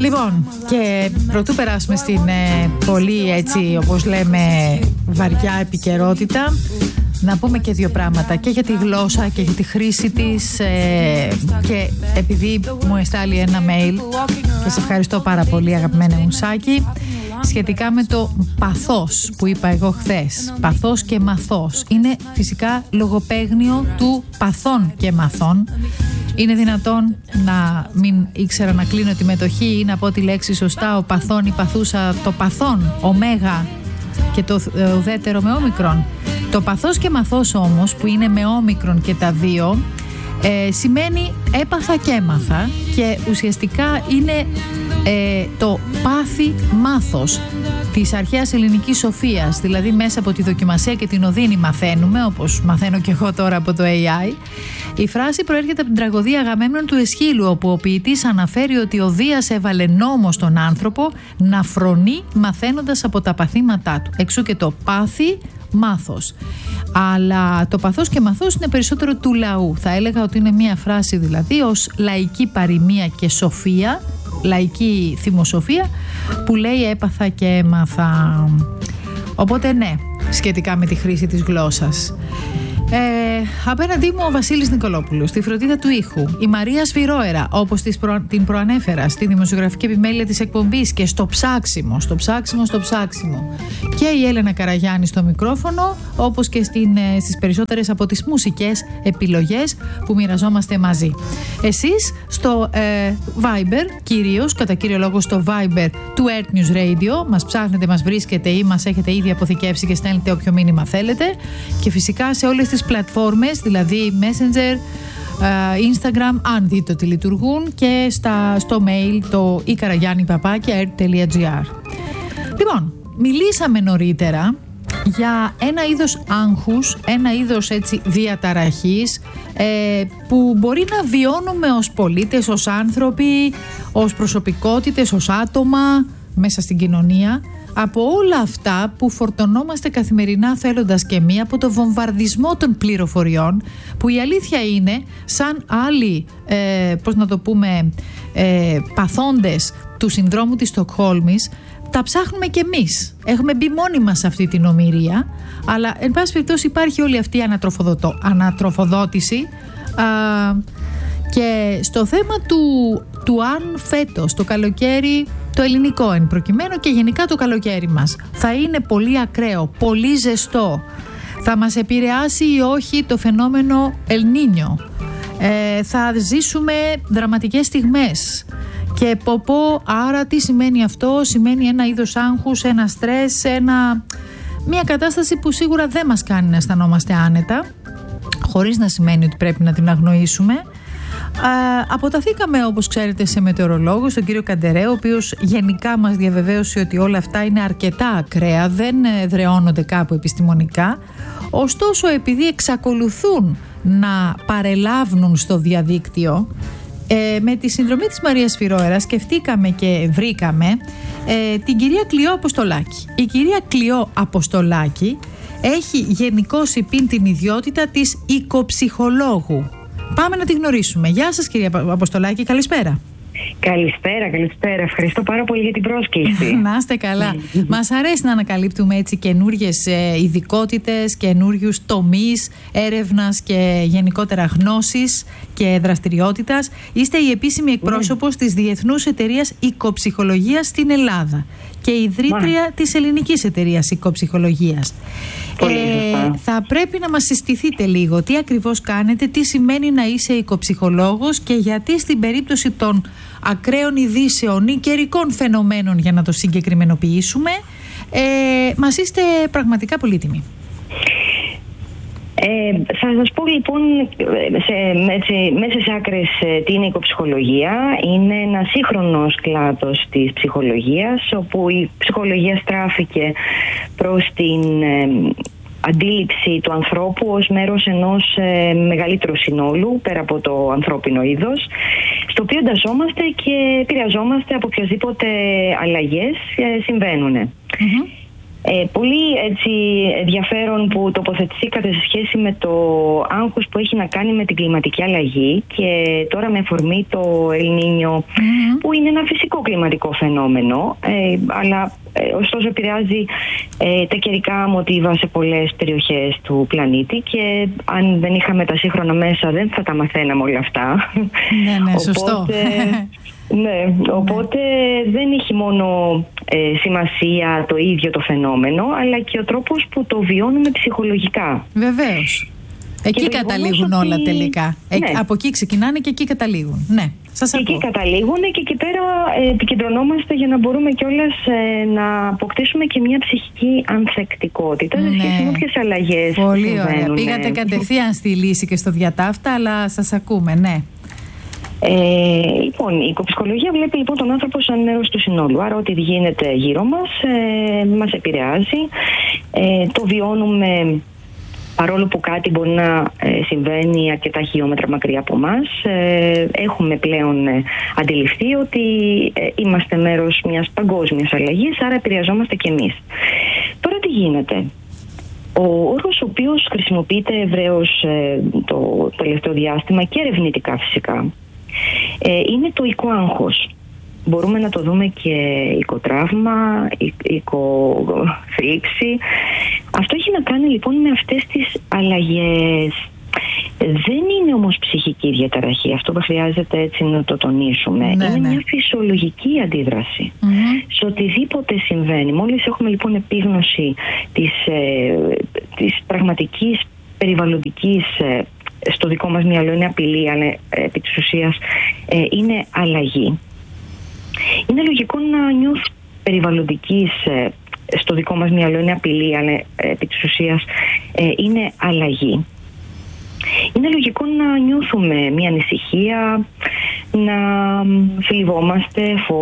Λοιπόν, και πρωτού περάσουμε στην πολύ έτσι, όπως λέμε, βαριά επικαιρότητα, να πούμε και δύο πράγματα και για τη γλώσσα και για τη χρήση της, και επειδή μου εστάλει ένα mail και σε ευχαριστώ πάρα πολύ, αγαπημένα μου Σάκη, σχετικά με το παθός που είπα εγώ χθες. Παθός και μαθός είναι φυσικά λογοπαίγνιο του παθών και μαθών. Είναι δυνατόν να μην ήξερα να κλείνω τη μετοχή ή να πω τη λέξη σωστά, ο παθών ή παθούσα, το παθών, ωμέγα και το ουδέτερο με όμικρον. Το παθός και μαθός όμως, που είναι με όμικρον και τα δύο, σημαίνει έπαθα και έμαθα, και ουσιαστικά είναι το πάθη μάθος της αρχαίας ελληνικής σοφίας. Δηλαδή μέσα από τη δοκιμασία και την οδύνη μαθαίνουμε, όπως μαθαίνω και εγώ τώρα από το AI. Η φράση προέρχεται από την τραγωδία Αγαμέμνων του Αισχύλου, όπου ο ποιητής αναφέρει ότι ο Δίας έβαλε νόμο στον άνθρωπο να φρονεί μαθαίνοντας από τα παθήματά του. Εξού και το πάθη μάθος. Αλλά το παθός και μαθός είναι περισσότερο του λαού. Θα έλεγα ότι είναι μια φράση δηλαδή ως λαϊκή παροιμία και σοφία, λαϊκή θυμοσοφία, που λέει έπαθα και έμαθα. Οπότε ναι, σχετικά με τη χρήση της γλώσσας. Απέναντί μου ο Βασίλης Νικολόπουλος, στη φροντίδα του ήχου, η Μαρία Σφυρόερα, όπως την προανέφερα, στη δημοσιογραφική επιμέλεια της εκπομπής και στο ψάξιμο, και η Έλενα Καραγιάννη στο μικρόφωνο, όπως και στις περισσότερες από τις μουσικές επιλογές που μοιραζόμαστε μαζί. Εσείς στο Viber, κυρίως, κατά κύριο λόγο στο Viber του Earth News Radio, μας ψάχνετε, μας βρίσκετε ή μας έχετε ήδη αποθηκεύσει και στέλνετε όποιο μήνυμα θέλετε, και φυσικά σε όλες τις πλατφόρμες, δηλαδή Messenger, Instagram, αν δείτε ότι λειτουργούν, και στο mail το ikaragyanni@earth.gr. Λοιπόν, μιλήσαμε νωρίτερα για ένα είδος άγχους, ένα είδος έτσι διαταραχής, που μπορεί να βιώνουμε ως πολίτες, ως άνθρωποι, ως προσωπικότητες, ως άτομα μέσα στην κοινωνία, από όλα αυτά που φορτωνόμαστε καθημερινά θέλοντας και μία, από το βομβαρδισμό των πληροφοριών, που η αλήθεια είναι σαν άλλοι παθόντες του συνδρόμου της Στοκχόλμης, τα ψάχνουμε κι εμείς. Έχουμε μπει μόνοι μας σε αυτή την ομηρία, αλλά εν πάση περιπτώσει υπάρχει όλη αυτή η ανατροφοδότηση, και στο θέμα του αν φέτος το καλοκαίρι, το ελληνικό εν προκειμένου και γενικά το καλοκαίρι μας, θα είναι πολύ ακραίο, πολύ ζεστό, θα μας επηρεάσει ή όχι το φαινόμενο El Niño, θα ζήσουμε δραματικές στιγμές και άρα τι σημαίνει αυτό? Σημαίνει ένα είδος άγχους, ένα στρες, μια κατάσταση που σίγουρα δεν μας κάνει να αισθανόμαστε άνετα, χωρίς να σημαίνει ότι πρέπει να την αγνοήσουμε. Αποταθήκαμε, όπως ξέρετε, σε μετεωρολόγο, στον κύριο Καντερέ, ο οποίος γενικά μας διαβεβαίωσε ότι όλα αυτά είναι αρκετά ακραία, δεν εδραιώνονται κάπου επιστημονικά. Ωστόσο, επειδή εξακολουθούν να παρελάβουν στο διαδίκτυο, με τη συνδρομή της Μαρίας Σφυρόερα σκεφτήκαμε και βρήκαμε την κυρία Κλειό Αποστολάκη. Η κυρία Κλειό Αποστολάκη έχει γενικώς υπήν την ιδιότητα της οικοψυχολόγου. Πάμε να τη γνωρίσουμε. Γεια σας, κυρία Αποστολάκη, καλησπέρα. Καλησπέρα. Ευχαριστώ πάρα πολύ για την πρόσκληση. Να είστε καλά. Μας αρέσει να ανακαλύπτουμε έτσι καινούριες ειδικότητες, καινούριους τομείς έρευνας και γενικότερα γνώσης και δραστηριότητας. Είστε η επίσημη εκπρόσωπος της Διεθνούς Εταιρείας Οικοψυχολογίας στην Ελλάδα και ιδρύτρια της Ελληνικής Εταιρείας Οικοψυχολογίας. Θα πρέπει να μας συστηθείτε λίγο τι ακριβώς κάνετε, τι σημαίνει να είσαι οικοψυχολόγος και γιατί στην περίπτωση των ακραίων ειδήσεων ή καιρικών φαινομένων, για να το συγκεκριμενοποιήσουμε, μας είστε πραγματικά πολύτιμοι. Θα σας πω λοιπόν μέσα σε άκρες τι είναι η οικοψυχολογία. Είναι ένα σύγχρονος κλάδος της ψυχολογίας, όπου η ψυχολογία στράφηκε προς την αντίληψη του ανθρώπου ως μέρος ενός μεγαλύτερου συνόλου πέρα από το ανθρώπινο είδος, στο οποίο εντασσόμαστε και επηρεαζόμαστε από οποιασδήποτε αλλαγές συμβαίνουν. Πολύ έτσι ενδιαφέρον που τοποθετηθήκατε σε σχέση με το άγχος που έχει να κάνει με την κλιματική αλλαγή και τώρα με αφορμή το El Niño, που είναι ένα φυσικό κλιματικό φαινόμενο, αλλά ωστόσο επηρεάζει τα καιρικά μοτίβα σε πολλές περιοχές του πλανήτη και αν δεν είχαμε τα σύγχρονα μέσα δεν θα τα μαθαίναμε όλα αυτά. Ναι, σωστό. Ναι, οπότε δεν έχει μόνο σημασία το ίδιο το φαινόμενο, αλλά και ο τρόπος που το βιώνουμε ψυχολογικά. Βεβαίως. Εκεί καταλήγουν όλα τελικά. Ναι. Από εκεί ξεκινάνε και εκεί καταλήγουν. Ναι, σας ακούω. Εκεί καταλήγουν και εκεί πέρα επικεντρωνόμαστε για να μπορούμε κιόλας να αποκτήσουμε και μια ψυχική ανθεκτικότητα σε σχέση με όποιες αλλαγές. Πολύ ωραία. Πήγατε κατευθείαν στη λύση και στο διατάφτα, αλλά σας ακούμε, ναι. Λοιπόν, η οικοψυχολογία βλέπει λοιπόν τον άνθρωπο σαν μέρος του συνόλου. Άρα ό,τι γίνεται γύρω μας μας επηρεάζει. Το βιώνουμε παρόλο που κάτι μπορεί να συμβαίνει αρκετά χιλιόμετρα μακριά από εμάς. Έχουμε πλέον αντιληφθεί ότι είμαστε μέρος μιας παγκόσμιας αλλαγής, άρα επηρεαζόμαστε κι εμείς. Τώρα τι γίνεται? Ο όρος ο οποίος χρησιμοποιείται ευρέως το τελευταίο διάστημα και ερευνητικά φυσικά είναι το οικοάγχος. Μπορούμε να το δούμε και οικοτραύμα, οικοθλίψη. Αυτό έχει να κάνει λοιπόν με αυτές τις αλλαγές. Δεν είναι όμως ψυχική διαταραχή. Αυτό που χρειάζεται έτσι να το τονίσουμε. Είναι μια φυσιολογική αντίδραση σε οτιδήποτε συμβαίνει. Μόλις έχουμε λοιπόν επίγνωση της πραγματικής περιβαλλοντικής, στο δικό μας μυαλό είναι απειλή, αλλά επί της ουσίας είναι αλλαγή. Είναι λογικό να νιώθει περιβαλλοντικής, στο δικό μας μυαλό είναι απειλή, αλλά επί της ουσίας είναι αλλαγή. Είναι λογικό να νιώθουμε μια ανησυχία, να θλιβόμαστε,